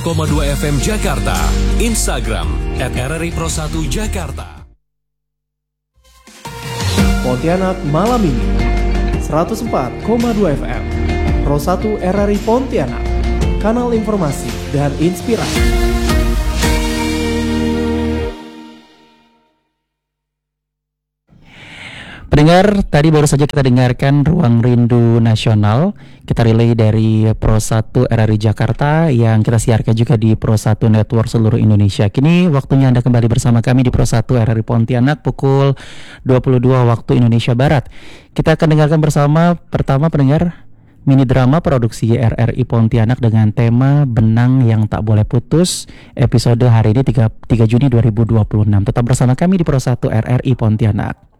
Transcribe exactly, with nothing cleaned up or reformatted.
koma dua F M Jakarta, Instagram at R R I Pro satu Jakarta. Pontianak malam ini seratus empat koma dua F M Pro satu R R I Pontianak, kanal informasi dan inspirasi. Pendengar, tadi baru saja kita dengarkan Ruang Rindu Nasional. Kita relay dari Pro satu R R I Jakarta yang kita siarkan juga di Pro satu Network seluruh Indonesia. Kini waktunya Anda kembali bersama kami di Pro satu R R I Pontianak pukul dua puluh dua waktu Indonesia Barat. Kita akan dengarkan bersama pertama pendengar mini drama produksi R R I Pontianak dengan tema Benang Yang Tak Boleh Putus, episode hari ini tiga Juni dua ribu dua puluh enam. Tetap bersama kami di Pro satu R R I Pontianak.